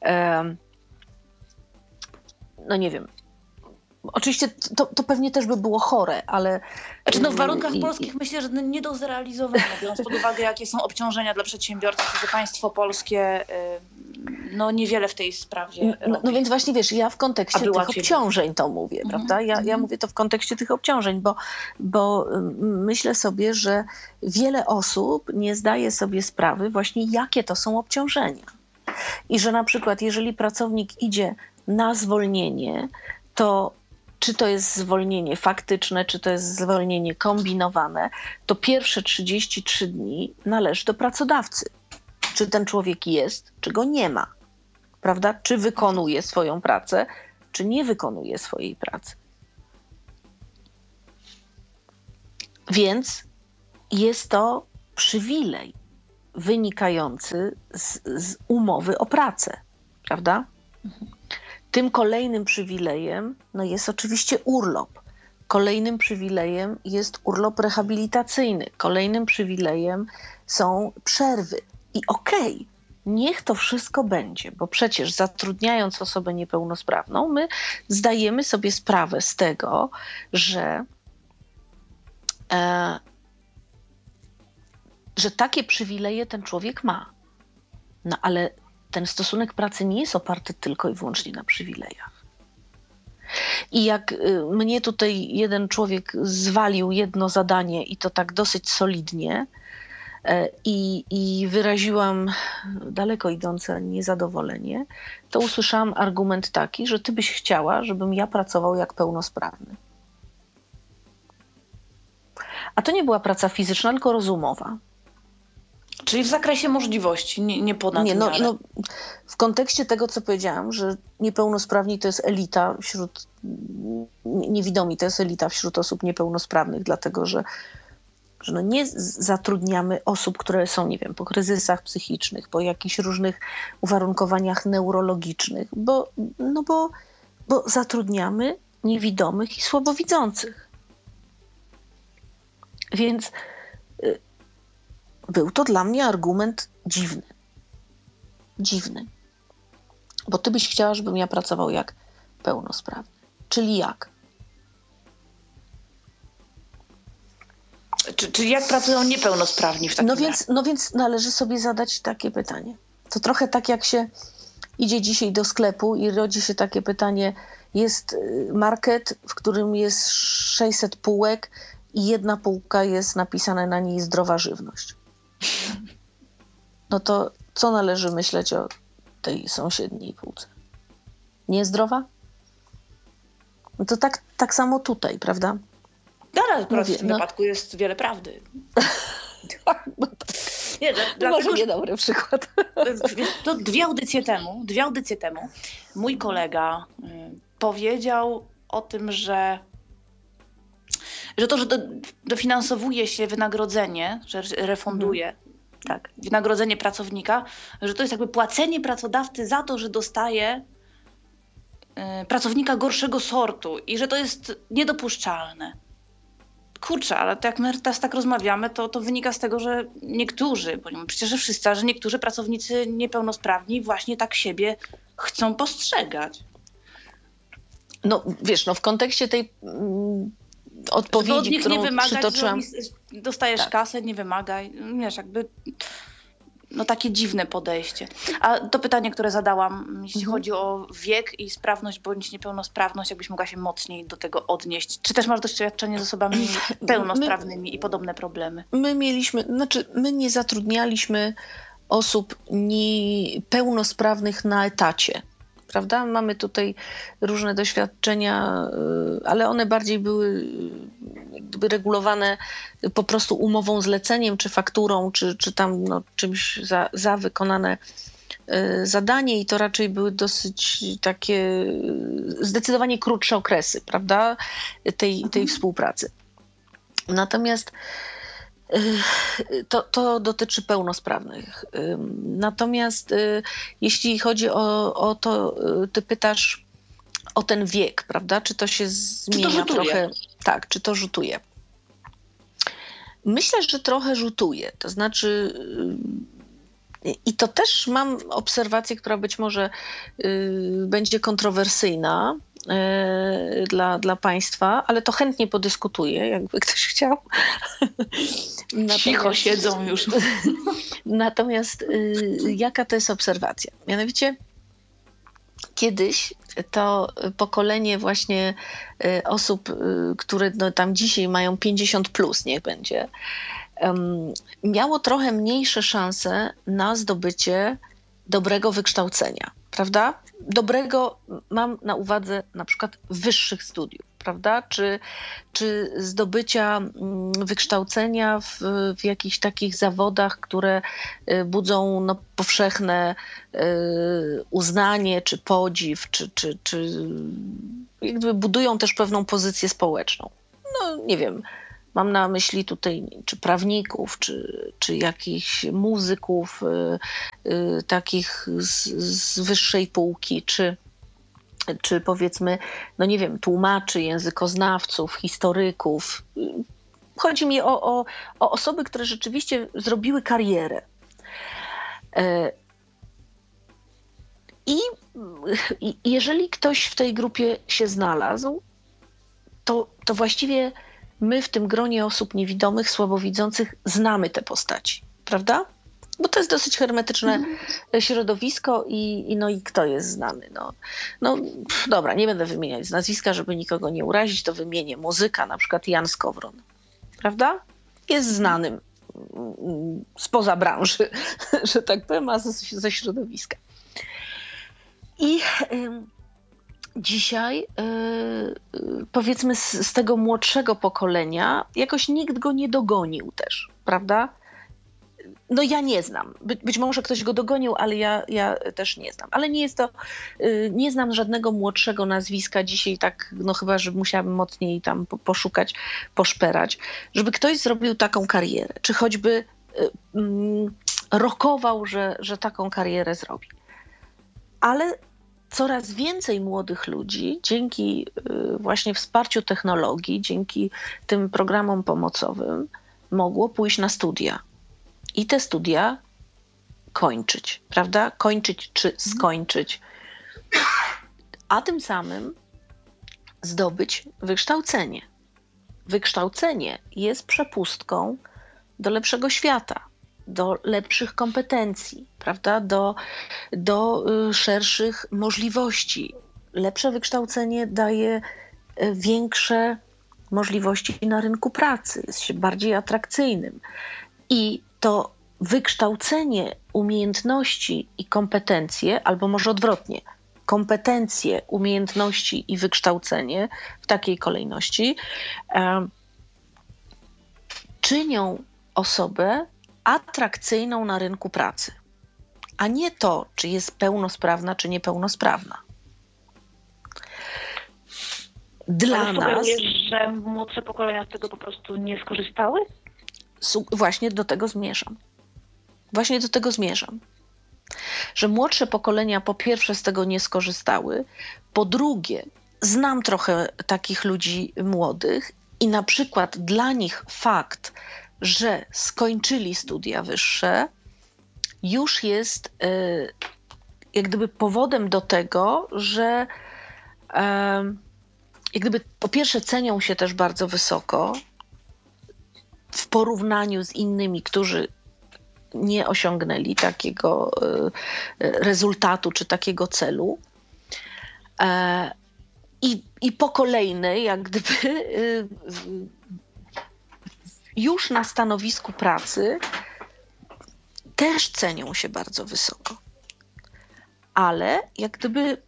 no nie wiem, oczywiście to pewnie też by było chore, ale... Znaczy w warunkach polskich myślę, że nie do zrealizowania, biorąc pod uwagę, jakie są obciążenia dla przedsiębiorców, że państwo polskie no niewiele w tej sprawie robi. No więc właśnie wiesz, ja w kontekście tych obciążeń to mówię, prawda? Ja mówię to w kontekście tych obciążeń, bo myślę sobie, że wiele osób nie zdaje sobie sprawy właśnie, jakie to są obciążenia. I że na przykład jeżeli pracownik idzie na zwolnienie, to czy to jest zwolnienie faktyczne, czy to jest zwolnienie kombinowane, to pierwsze 33 dni należy do pracodawcy. Czy ten człowiek jest, czy go nie ma. Prawda? Czy wykonuje swoją pracę, czy nie wykonuje swojej pracy. Więc jest to przywilej wynikający z umowy o pracę. Prawda? Tym kolejnym przywilejem jest oczywiście urlop. Kolejnym przywilejem jest urlop rehabilitacyjny. Kolejnym przywilejem są przerwy. I okej, niech to wszystko będzie, bo przecież zatrudniając osobę niepełnosprawną, my zdajemy sobie sprawę z tego, że takie przywileje ten człowiek ma. No ale ten stosunek pracy nie jest oparty tylko i wyłącznie na przywilejach. I jak mnie tutaj jeden człowiek zwalił jedno zadanie i to tak dosyć solidnie i wyraziłam daleko idące niezadowolenie, to usłyszałam argument taki, że ty byś chciała, żebym ja pracował jak pełnosprawny. A to nie była praca fizyczna, tylko rozumowa. Czyli w zakresie możliwości, nie ponad miarę. W kontekście tego, co powiedziałam, że niepełnosprawni to jest elita wśród niewidomi, to jest elita wśród osób niepełnosprawnych, dlatego że nie zatrudniamy osób, które są, nie wiem, po kryzysach psychicznych, po jakichś różnych uwarunkowaniach neurologicznych, bo zatrudniamy niewidomych i słabowidzących. Więc był to dla mnie argument dziwny. Dziwny. Bo ty byś chciała, żebym ja pracował jak pełnosprawny. Czyli jak? Czyli jak pracują niepełnosprawni w takim razie? No więc należy sobie zadać takie pytanie. To trochę tak jak się idzie dzisiaj do sklepu i rodzi się takie pytanie, jest market, w którym jest 600 półek i jedna półka jest napisane na niej zdrowa żywność. No to co należy myśleć o tej sąsiedniej półce? Niezdrowa? No to tak samo tutaj, prawda? Ale akurat w tym wypadku jest wiele prawdy. Może niedobry przykład. To dwie audycje temu mój kolega powiedział o tym, że dofinansowuje się wynagrodzenie, że refunduje wynagrodzenie pracownika, że to jest jakby płacenie pracodawcy za to, że dostaje pracownika gorszego sortu i że to jest niedopuszczalne. Kurczę, ale to jak my teraz tak rozmawiamy, to wynika z tego, że niektórzy, bo przecież że wszyscy, ale że niektórzy pracownicy niepełnosprawni właśnie tak siebie chcą postrzegać. No wiesz, w kontekście tej odpowiedzi, którą nie wymagać, przytoczyłam. Dostajesz kasę, nie wymagaj. Wiesz, jakby takie dziwne podejście. A to pytanie, które zadałam, jeśli chodzi o wiek i sprawność bądź niepełnosprawność, jakbyś mogła się mocniej do tego odnieść. Czy też masz doświadczenie z osobami pełnosprawnymi i podobne problemy? My nie zatrudnialiśmy osób pełnosprawnych na etacie. Prawda? Mamy tutaj różne doświadczenia, ale one bardziej były jakby regulowane po prostu umową zleceniem, czy fakturą, czy tam czymś za wykonane zadanie i to raczej były dosyć takie zdecydowanie krótsze okresy, prawda, tej współpracy. Natomiast to dotyczy pełnosprawnych. Natomiast jeśli chodzi o to, ty pytasz o ten wiek, prawda? Czy to się zmienia czy to trochę? Tak, czy to rzutuje? Myślę, że trochę rzutuje. To znaczy, i to też mam obserwację, która być może będzie kontrowersyjna, dla państwa, ale to chętnie podyskutuję, jakby ktoś chciał. Cicho siedzą już. Natomiast jaka to jest obserwacja? Mianowicie kiedyś to pokolenie właśnie osób, które no, tam dzisiaj mają 50 plus, niech będzie, miało trochę mniejsze szanse na zdobycie dobrego wykształcenia, prawda? Dobrego mam na uwadze na przykład wyższych studiów, prawda? Czy zdobycia wykształcenia w jakichś takich zawodach, które budzą no, powszechne uznanie, czy podziw, czy jak gdyby budują też pewną pozycję społeczną. No nie wiem, mam na myśli tutaj czy prawników, czy jakichś muzyków takich z wyższej półki, czy powiedzmy, no nie wiem, tłumaczy, językoznawców, historyków. Chodzi mi o osoby, które rzeczywiście zrobiły karierę. I jeżeli ktoś w tej grupie się znalazł, to właściwie my w tym gronie osób niewidomych, słabowidzących znamy te postaci, prawda? Bo to jest dosyć hermetyczne środowisko i kto jest znany? No dobra, nie będę wymieniać z nazwiska, żeby nikogo nie urazić, to wymienię muzyka, na przykład Jan Skowron, prawda? Jest znanym spoza branży, że tak powiem, a ze środowiska. I dzisiaj powiedzmy z tego młodszego pokolenia jakoś nikt go nie dogonił też, prawda? No ja nie znam. Być może ktoś go dogonił, ale ja też nie znam. Ale nie jest to, nie znam żadnego młodszego nazwiska dzisiaj tak, no chyba, że musiałabym mocniej tam poszukać, poszperać, żeby ktoś zrobił taką karierę, czy choćby rokował, że taką karierę zrobi. Ale coraz więcej młodych ludzi dzięki właśnie wsparciu technologii, dzięki tym programom pomocowym mogło pójść na studia i te studia kończyć, prawda? Kończyć czy skończyć, a tym samym zdobyć wykształcenie. Wykształcenie jest przepustką do lepszego świata, do lepszych kompetencji, prawda? Do szerszych możliwości. Lepsze wykształcenie daje większe możliwości na rynku pracy, jest się bardziej atrakcyjnym. I to wykształcenie, umiejętności i kompetencje, albo może odwrotnie, kompetencje, umiejętności i wykształcenie w takiej kolejności czynią osobę atrakcyjną na rynku pracy, a nie to, czy jest pełnosprawna, czy niepełnosprawna. Dla nas... Sugerujesz, że młodsze pokolenia z tego po prostu nie skorzystały? Właśnie do tego zmierzam. Że młodsze pokolenia po pierwsze z tego nie skorzystały, po drugie znam trochę takich ludzi młodych i na przykład dla nich fakt, że skończyli studia wyższe, już jest jak gdyby powodem do tego, że jak gdyby po pierwsze cenią się też bardzo wysoko w porównaniu z innymi, którzy nie osiągnęli takiego rezultatu czy takiego celu. I po kolejnej, jak gdyby już na stanowisku pracy też cenią się bardzo wysoko. Ale jak gdyby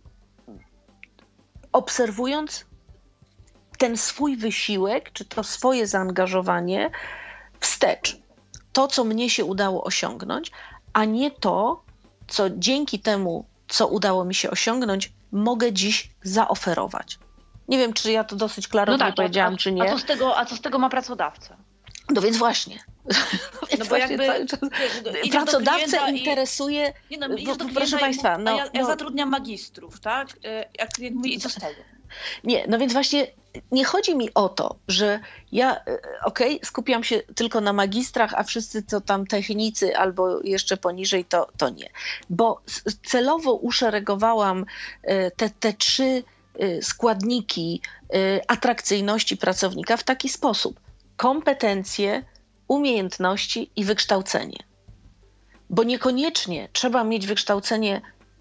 obserwując ten swój wysiłek, czy to swoje zaangażowanie wstecz. To, co mnie się udało osiągnąć, a nie to, co dzięki temu, co udało mi się osiągnąć, mogę dziś zaoferować. Nie wiem, czy ja to dosyć klarownie powiedziałam, czy nie. A co z tego ma pracodawca? No więc właśnie. No bo jakby pracodawcę interesuje... Proszę Państwa... Ja zatrudniam magistrów, tak? Jak klient mówi, i co z tego? Nie, no więc właśnie nie chodzi mi o to, że ja skupiam się tylko na magistrach, a wszyscy co tam technicy albo jeszcze poniżej, to nie. Bo celowo uszeregowałam te trzy składniki atrakcyjności pracownika w taki sposób: kompetencje, umiejętności i wykształcenie. Bo niekoniecznie trzeba mieć wykształcenie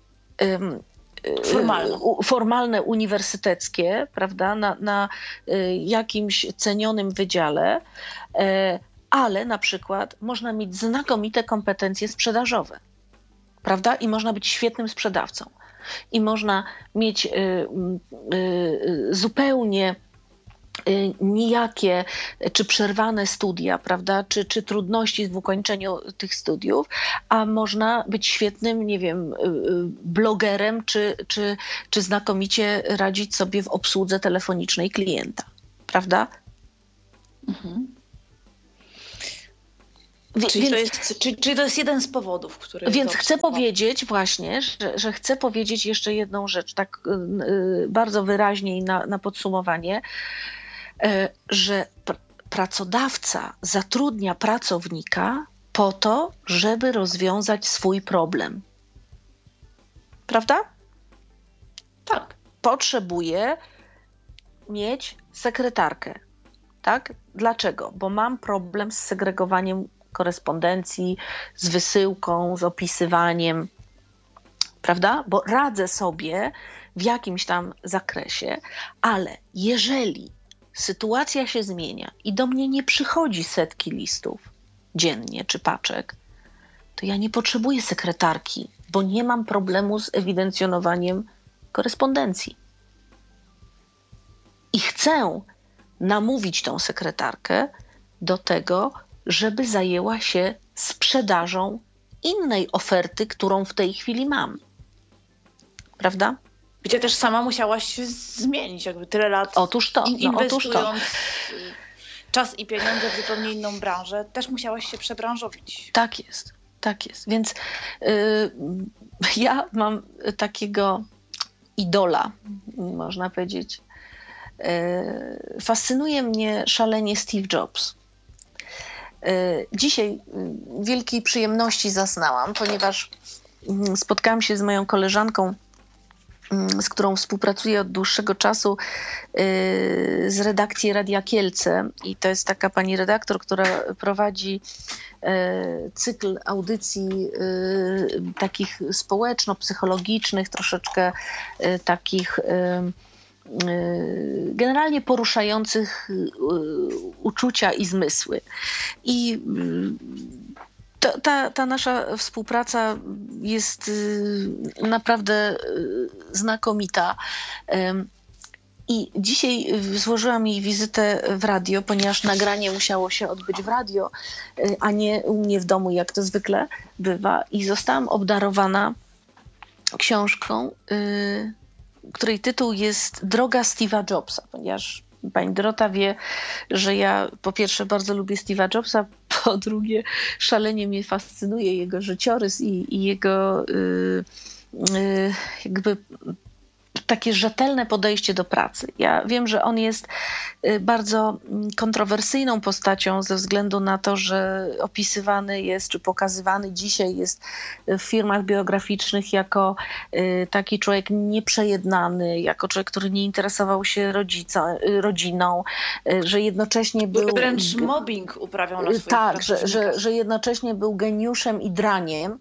formalne, uniwersyteckie, prawda, na jakimś cenionym wydziale, ale na przykład można mieć znakomite kompetencje sprzedażowe, prawda, i można być świetnym sprzedawcą. I można mieć zupełnie nijakie czy przerwane studia, prawda, czy trudności w ukończeniu tych studiów, a można być świetnym, nie wiem, blogerem, czy znakomicie radzić sobie w obsłudze telefonicznej klienta, prawda? Mhm. Czyli to jest jeden z powodów, który... Więc chcę powiedzieć właśnie, że chcę powiedzieć jeszcze jedną rzecz, tak bardzo wyraźnie i na podsumowanie, że pracodawca zatrudnia pracownika po to, żeby rozwiązać swój problem. Prawda? Tak. Potrzebuje mieć sekretarkę. Tak? Dlaczego? Bo mam problem z segregowaniem korespondencji, z wysyłką, z opisywaniem, prawda? Bo radzę sobie w jakimś tam zakresie, ale jeżeli sytuacja się zmienia i do mnie nie przychodzi setki listów dziennie czy paczek, to ja nie potrzebuję sekretarki, bo nie mam problemu z ewidencjonowaniem korespondencji. I chcę namówić tą sekretarkę do tego, żeby zajęła się sprzedażą innej oferty, którą w tej chwili mam. Prawda? Gdzie też sama musiałaś się zmienić, jakby tyle lat inwestując czas i pieniądze w zupełnie inną branżę, też musiałaś się przebranżowić. Tak jest, tak jest. Więc ja mam takiego idola, można powiedzieć. Fascynuje mnie szalenie Steve Jobs. Dzisiaj wielkiej przyjemności zaznałam, ponieważ spotkałam się z moją koleżanką, z którą współpracuję od dłuższego czasu, z redakcji Radia Kielce. I to jest taka pani redaktor, która prowadzi cykl audycji takich społeczno-psychologicznych, troszeczkę takich generalnie poruszających uczucia i zmysły. I ta nasza współpraca jest naprawdę znakomita. I dzisiaj złożyłam jej wizytę w radio, ponieważ nagranie musiało się odbyć w radio, a nie u mnie w domu, jak to zwykle bywa. I zostałam obdarowana książką, której tytuł jest Droga Steve'a Jobsa, ponieważ pani Dorota wie, że ja po pierwsze bardzo lubię Steve'a Jobsa, po drugie szalenie mnie fascynuje jego życiorys i jego jakby takie rzetelne podejście do pracy. Ja wiem, że on jest bardzo kontrowersyjną postacią ze względu na to, że opisywany jest, czy pokazywany dzisiaj jest w firmach biograficznych jako taki człowiek nieprzejednany, jako człowiek, który nie interesował się rodziną, że jednocześnie był... Wręcz mobbing uprawiał na swoich tak, że jednocześnie był geniuszem i draniem,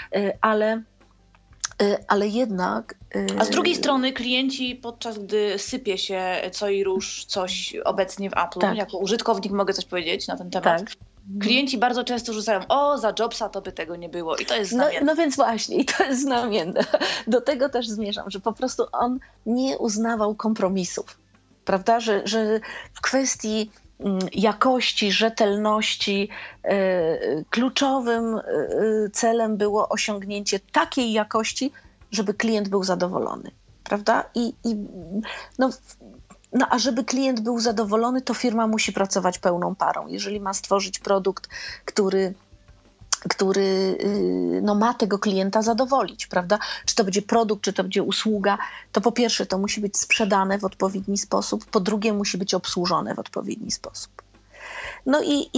ale jednak... A z drugiej strony klienci, podczas gdy sypie się co i róż coś obecnie w Apple, tak, jako użytkownik mogę coś powiedzieć na ten temat, tak, klienci bardzo często rzucają, za Jobsa to by tego nie było i to jest znamienne. No więc właśnie, i to jest znamienne. Do tego też zmierzam, że po prostu on nie uznawał kompromisów, prawda, że w kwestii jakości, rzetelności kluczowym celem było osiągnięcie takiej jakości, żeby klient był zadowolony, prawda? A żeby klient był zadowolony, to firma musi pracować pełną parą. Jeżeli ma stworzyć produkt, który ma tego klienta zadowolić, prawda? Czy to będzie produkt, czy to będzie usługa, to po pierwsze to musi być sprzedane w odpowiedni sposób, po drugie musi być obsłużone w odpowiedni sposób. No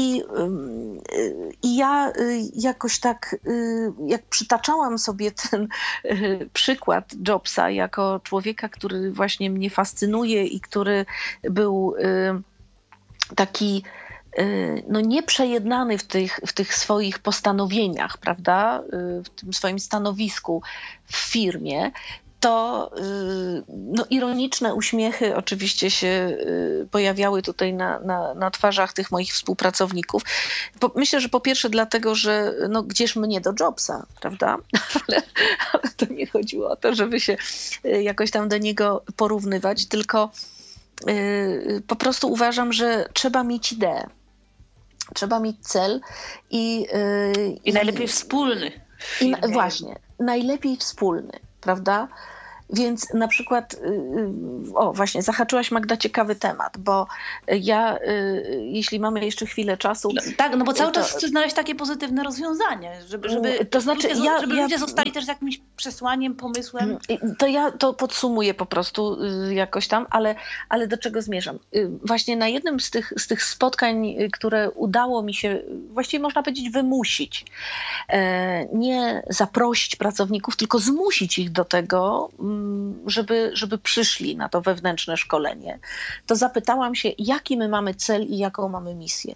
i ja jakoś tak, jak przytaczałam sobie ten przykład Jobsa jako człowieka, który właśnie mnie fascynuje i który był taki no nieprzejednany w tych swoich postanowieniach, prawda, w tym swoim stanowisku w firmie, to no, ironiczne uśmiechy oczywiście się pojawiały tutaj na twarzach tych moich współpracowników. Myślę, że po pierwsze dlatego, że no, gdzież mnie do Jobsa, prawda? Ale to nie chodziło o to, żeby się jakoś tam do niego porównywać, tylko po prostu uważam, że trzeba mieć ideę. Trzeba mieć cel i najlepiej wspólny. Właśnie, najlepiej wspólny, prawda? Więc na przykład, właśnie zahaczyłaś, Magda, ciekawy temat, bo ja, jeśli mamy jeszcze chwilę czasu... No, tak, no bo cały czas chcę znaleźć takie pozytywne rozwiązanie, żeby ludzie zostali też z jakimś przesłaniem, pomysłem. To ja to podsumuję po prostu jakoś tam, ale do czego zmierzam? Właśnie na jednym z tych spotkań, które udało mi się, właściwie można powiedzieć, wymusić, nie zaprosić pracowników, tylko zmusić ich do tego, żeby przyszli na to wewnętrzne szkolenie, to zapytałam się, jaki my mamy cel i jaką mamy misję.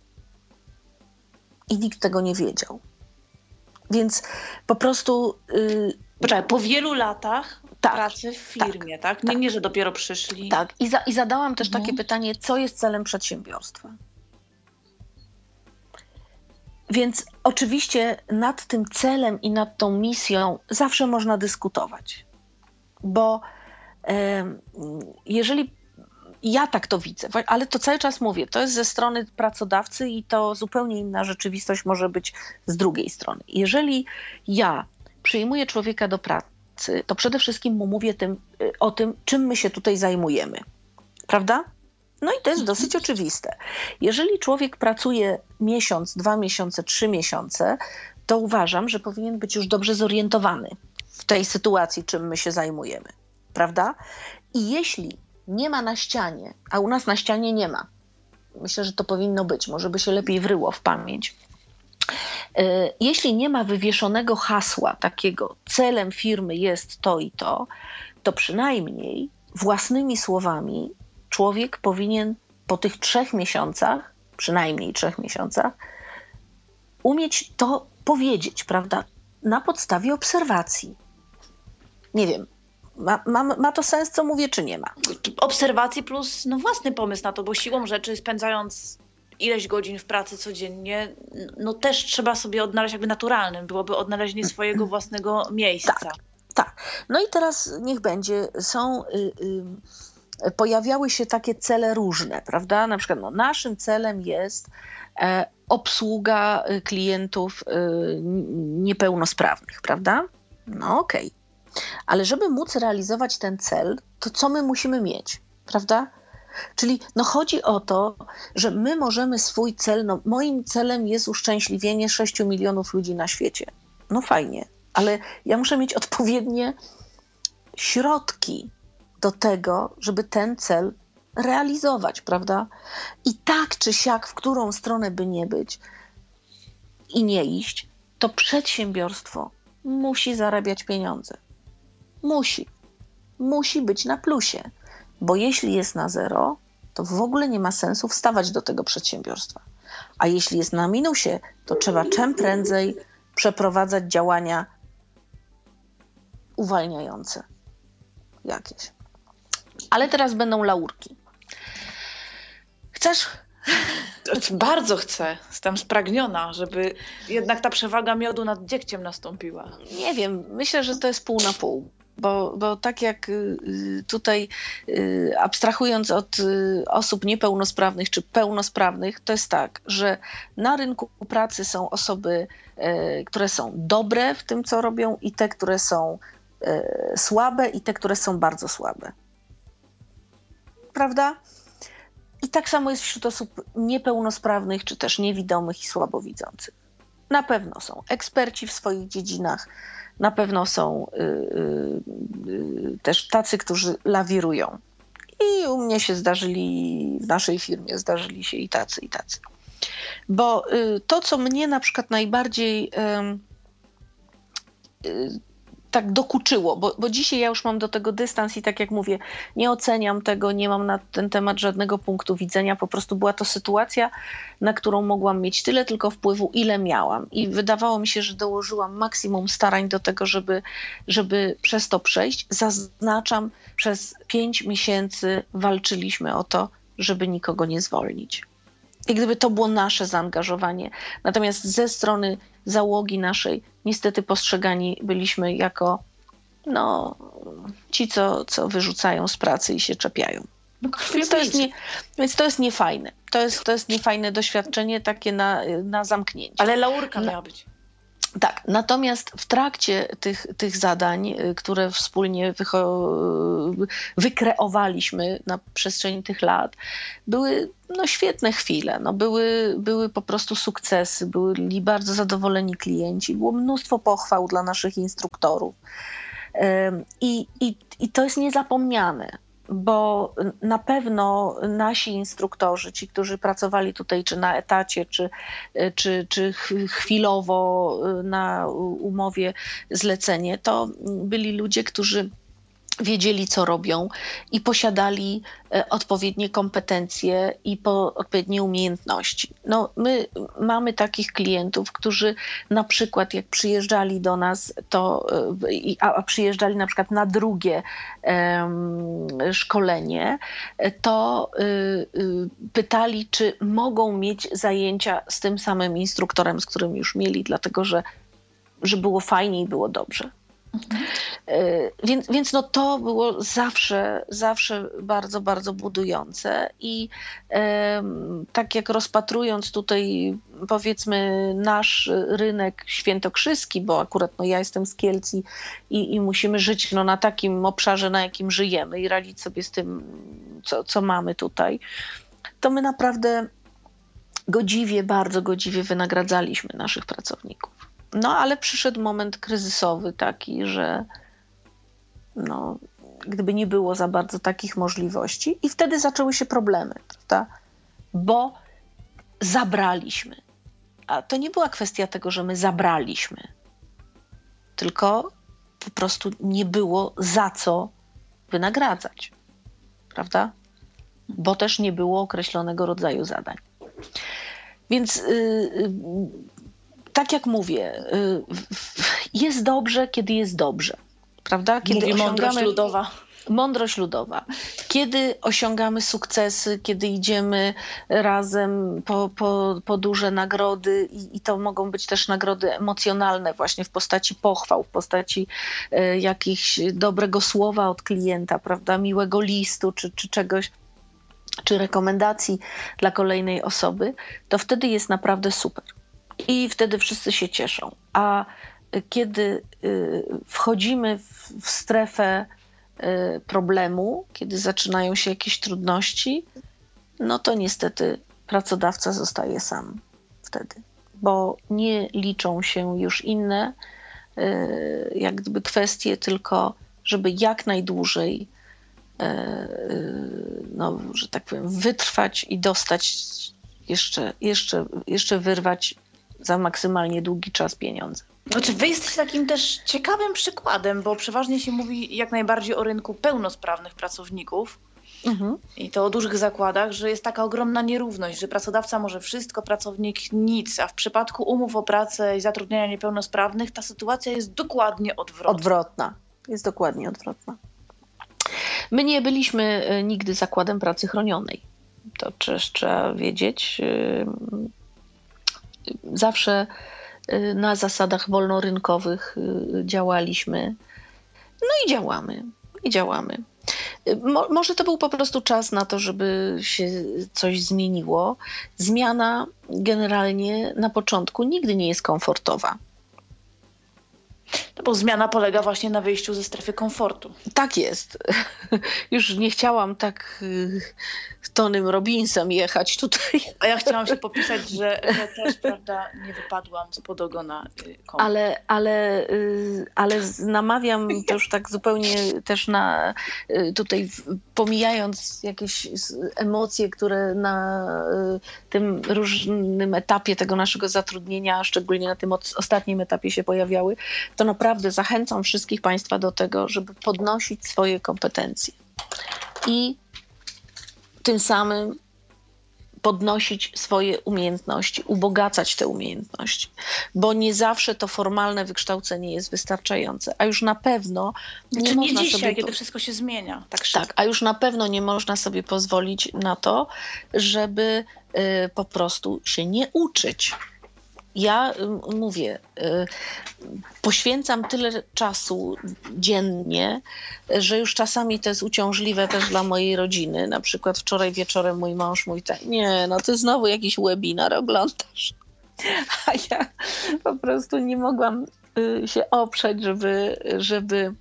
I nikt tego nie wiedział. Więc po prostu... Poczekaj, po wielu latach pracy w firmie, tak? Nie, że dopiero przyszli. Tak. I zadałam też takie pytanie, co jest celem przedsiębiorstwa? Więc oczywiście nad tym celem i nad tą misją zawsze można dyskutować. Bo jeżeli ja tak to widzę, ale to cały czas mówię, to jest ze strony pracodawcy i to zupełnie inna rzeczywistość może być z drugiej strony. Jeżeli ja przyjmuję człowieka do pracy, to przede wszystkim mu mówię o tym, czym my się tutaj zajmujemy. Prawda? No i to jest dosyć oczywiste. Jeżeli człowiek pracuje miesiąc, 2 miesiące, 3 miesiące, to uważam, że powinien być już dobrze zorientowany w tej sytuacji, czym my się zajmujemy, prawda? I jeśli nie ma na ścianie, a u nas na ścianie nie ma, myślę, że to powinno być, może by się lepiej wryło w pamięć, jeśli nie ma wywieszonego hasła takiego, celem firmy jest to i to przynajmniej własnymi słowami człowiek powinien po tych 3 miesiącach, przynajmniej 3 miesiącach, umieć to powiedzieć, prawda? Na podstawie obserwacji. Nie wiem, ma to sens, co mówię, czy nie ma? Obserwacji plus własny pomysł na to, bo siłą rzeczy spędzając ileś godzin w pracy codziennie, no też trzeba sobie odnaleźć, jakby naturalnym byłoby odnalezienie swojego własnego miejsca. Tak. No i teraz niech będzie, pojawiały się takie cele różne, prawda? Na przykład naszym celem jest obsługa klientów niepełnosprawnych, prawda? No okej. Ale żeby móc realizować ten cel, to co my musimy mieć, prawda? Czyli chodzi o to, że my możemy swój cel, moim celem jest uszczęśliwienie 6 milionów ludzi na świecie. No fajnie, ale ja muszę mieć odpowiednie środki do tego, żeby ten cel realizować, prawda? I tak czy siak, w którą stronę by nie być i nie iść, to przedsiębiorstwo musi zarabiać pieniądze. Musi być na plusie, bo jeśli jest na zero, to w ogóle nie ma sensu wstawać do tego przedsiębiorstwa. A jeśli jest na minusie, to trzeba czym prędzej przeprowadzać działania uwalniające jakieś. Ale teraz będą laurki. Chcesz? Bardzo chcę. Jestem spragniona, żeby jednak ta przewaga miodu nad dziegciem nastąpiła. Nie wiem, myślę, że to jest pół na pół. Bo tak jak tutaj abstrahując od osób niepełnosprawnych czy pełnosprawnych, to jest tak, że na rynku pracy są osoby, które są dobre w tym, co robią i te, które są słabe i te, które są bardzo słabe. Prawda? I tak samo jest wśród osób niepełnosprawnych czy też niewidomych i słabowidzących. Na pewno są eksperci w swoich dziedzinach, na pewno są też tacy, którzy lawirują. I u mnie się w naszej firmie zdarzyli się i tacy, i tacy. Bo to, co mnie na przykład najbardziej tak dokuczyło, bo dzisiaj ja już mam do tego dystans i tak jak mówię, nie oceniam tego, nie mam na ten temat żadnego punktu widzenia, po prostu była to sytuacja, na którą mogłam mieć tyle tylko wpływu, ile miałam i wydawało mi się, że dołożyłam maksimum starań do tego, żeby przez to przejść. Zaznaczam, przez 5 miesięcy walczyliśmy o to, żeby nikogo nie zwolnić. I gdyby to było nasze zaangażowanie. Natomiast ze strony załogi naszej niestety postrzegani byliśmy jako ci, co wyrzucają z pracy i się czepiają. Więc to jest niefajne. To jest niefajne doświadczenie takie na zamknięcie. Ale laurka miała być. Tak, natomiast w trakcie tych zadań, które wspólnie wykreowaliśmy na przestrzeni tych lat, były świetne chwile, były po prostu sukcesy, byli bardzo zadowoleni klienci, było mnóstwo pochwał dla naszych instruktorów i to jest niezapomniane. Bo na pewno nasi instruktorzy, ci, którzy pracowali tutaj czy na etacie, czy chwilowo na umowie zlecenie, to byli ludzie, którzy wiedzieli, co robią i posiadali odpowiednie kompetencje i odpowiednie umiejętności. My mamy takich klientów, którzy na przykład jak przyjeżdżali do nas, a przyjeżdżali na przykład na drugie szkolenie, to pytali, czy mogą mieć zajęcia z tym samym instruktorem, z którym już mieli, dlatego że było fajnie i było dobrze. Więc to było zawsze bardzo, bardzo budujące i tak jak rozpatrując tutaj powiedzmy nasz rynek świętokrzyski, bo akurat ja jestem z Kielc i musimy żyć na takim obszarze, na jakim żyjemy i radzić sobie z tym, co mamy tutaj, to my naprawdę bardzo godziwie wynagradzaliśmy naszych pracowników. Ale przyszedł moment kryzysowy taki, że gdyby nie było za bardzo takich możliwości i wtedy zaczęły się problemy, prawda? Bo zabraliśmy. A to nie była kwestia tego, że my zabraliśmy, tylko po prostu nie było za co wynagradzać, prawda? Bo też nie było określonego rodzaju zadań. Więc tak jak mówię, jest dobrze, kiedy jest dobrze, prawda? Kiedy Mówi mądrość ludowa. Mądrość ludowa. Kiedy osiągamy sukcesy, kiedy idziemy razem po duże nagrody i to mogą być też nagrody emocjonalne właśnie w postaci pochwał, w postaci jakiegoś dobrego słowa od klienta, prawda? Miłego listu czy czegoś, czy rekomendacji dla kolejnej osoby, to wtedy jest naprawdę super. I wtedy wszyscy się cieszą. A kiedy wchodzimy w strefę problemu, kiedy zaczynają się jakieś trudności, to niestety pracodawca zostaje sam wtedy, bo nie liczą się już inne jak gdyby kwestie, tylko żeby jak najdłużej że tak powiem, wytrwać i dostać jeszcze wyrwać za maksymalnie długi czas pieniądze. Znaczy, wy jesteście takim też ciekawym przykładem, bo przeważnie się mówi jak najbardziej o rynku pełnosprawnych pracowników i to o dużych zakładach, że jest taka ogromna nierówność, że pracodawca może wszystko, pracownik nic, a w przypadku umów o pracę i zatrudniania niepełnosprawnych ta sytuacja jest dokładnie odwrotna. Jest dokładnie odwrotna. My nie byliśmy nigdy zakładem pracy chronionej. To trzeba wiedzieć. Zawsze na zasadach wolnorynkowych działaliśmy. I działamy. Może to był po prostu czas na to, żeby się coś zmieniło. Zmiana generalnie na początku nigdy nie jest komfortowa. No bo zmiana polega właśnie na wyjściu ze strefy komfortu. Tak jest. Już nie chciałam tak Tonym Robbinsem jechać tutaj. A ja chciałam się popisać, że też, prawda, nie wypadłam spod ogona komu. Ale namawiam to już tak zupełnie też tutaj pomijając jakieś emocje, które na tym różnym etapie tego naszego zatrudnienia, szczególnie na tym ostatnim etapie się pojawiały, to naprawdę zachęcam wszystkich Państwa do tego, żeby podnosić swoje kompetencje i tym samym podnosić swoje umiejętności, ubogacać te umiejętności, bo nie zawsze to formalne wykształcenie jest wystarczające, a już na pewno nie można dzisiaj, sobie... kiedy wszystko się zmienia. Tak, a już na pewno nie można sobie pozwolić na to, żeby po prostu się nie uczyć. Ja mówię, poświęcam tyle czasu dziennie, że już czasami to jest uciążliwe też dla mojej rodziny. Na przykład wczoraj wieczorem mój mąż mówi tak, nie, no ty znowu jakiś webinar oglądasz. A ja po prostu nie mogłam się oprzeć, żeby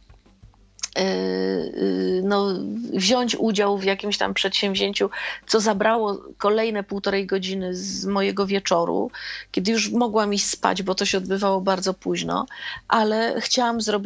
wziąć udział w jakimś tam przedsięwzięciu, co zabrało kolejne 1,5 godziny z mojego wieczoru, kiedy już mogłam iść spać, bo to się odbywało bardzo późno, ale chciałam zrobić